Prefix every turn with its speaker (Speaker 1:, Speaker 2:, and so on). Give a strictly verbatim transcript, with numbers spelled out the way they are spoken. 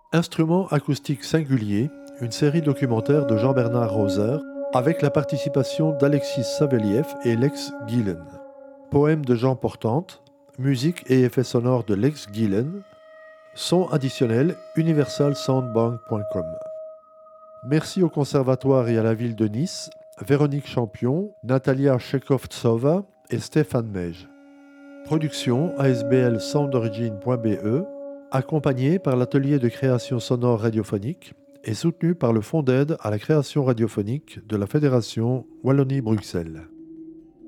Speaker 1: Instruments acoustiques singuliers, une série documentaire de Jean-Bernard Roser, avec la participation d'Alexis Saveliev et Lex Gillen. Poème de Jean Portante, musique et effets sonores de Lex Gillen, son additionnel universal soundbank point com. Merci au Conservatoire et à la ville de Nice, Véronique Champion, Natalia Chekovtsova et Stéphane Meige. Production A S B L soundorigin point B E, accompagné par l'atelier de création sonore radiophonique et soutenu par le Fonds d'aide à la création radiophonique de la Fédération Wallonie-Bruxelles.